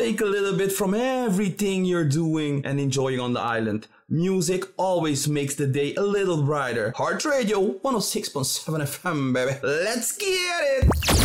Take a little bit from everything you're doing and enjoying on the island. Music always makes the day a little brighter. Heart Radio 106.7 FM, baby. Let's get it!